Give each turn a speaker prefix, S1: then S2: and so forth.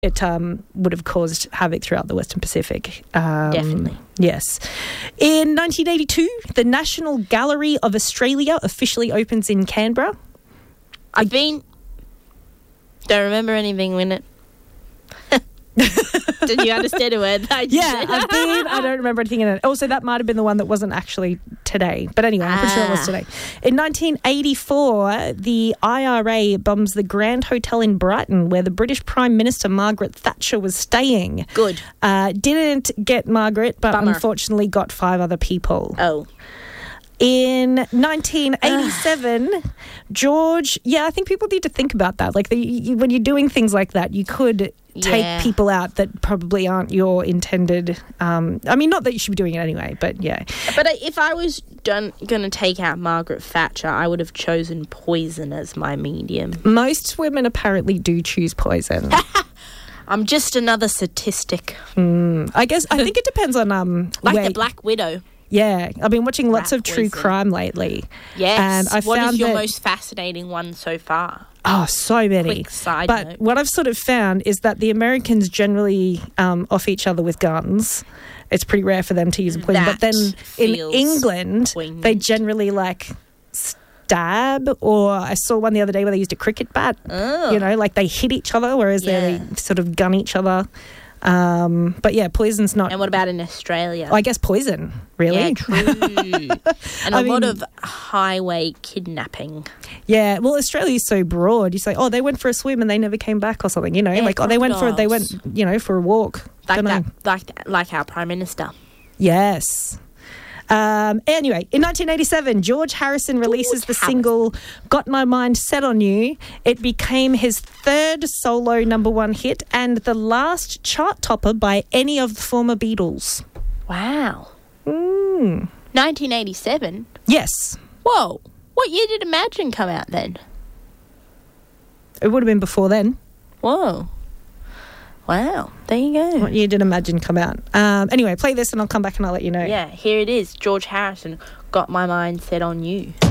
S1: it would have caused havoc throughout the Western Pacific.
S2: Definitely.
S1: Yes. In 1982, the National Gallery of Australia officially opens in Canberra.
S2: Don't remember anything in it. Did you understand a word?
S1: I don't remember anything in it. Also, that might have been the one that wasn't actually today. But anyway, I'm pretty sure it was today. In 1984, the IRA bombs the Grand Hotel in Brighton, where the British Prime Minister Margaret Thatcher was staying.
S2: Good.
S1: Didn't get Margaret, but
S2: Bummer.
S1: Unfortunately got 5 other people.
S2: Oh.
S1: In 1987, George... Yeah, I think people need to think about that. Like, when you're doing things like that, you could take people out that probably aren't your intended... I mean, not that you should be doing it anyway, but yeah.
S2: But if I was going to take out Margaret Thatcher, I would have chosen poison as my medium.
S1: Most women apparently do choose poison.
S2: I'm just another statistic.
S1: I think it depends on...
S2: the Black Widow.
S1: Yeah, I've been watching lots of true crime lately.
S2: Yes.
S1: And I
S2: what
S1: found
S2: is your most fascinating one so far?
S1: Oh, so many.
S2: Quick side
S1: but
S2: note.
S1: What I've sort of found is that the Americans generally off each other with guns. It's pretty rare for them to use a poison. But then in England, they generally stab, or I saw one the other day where they used a cricket bat.
S2: Oh.
S1: You know, like they hit each other, whereas they sort of gun each other. But yeah, poison's not...
S2: And what about in Australia?
S1: I guess poison, really.
S2: Yeah, true. And a lot of highway kidnapping.
S1: Yeah, well, Australia is so broad. You say, oh, they went for a swim and they never came back or something, you know?
S2: Yeah,
S1: they went for a walk.
S2: Like our Prime Minister.
S1: Yes. Anyway, in 1987, George Harrison releases the single Got My Mind Set on You. It became his 3rd solo #1 hit and the last chart topper by any of the former Beatles.
S2: Wow. 1987?
S1: Yes.
S2: Whoa. What year did Imagine come out then?
S1: It would have been before then.
S2: Whoa. Wow. There you go.
S1: What year did Imagine come out? Anyway, play this and I'll come back and I'll let you know.
S2: Yeah, here it is. George Harrison, Got My Mind Set on You.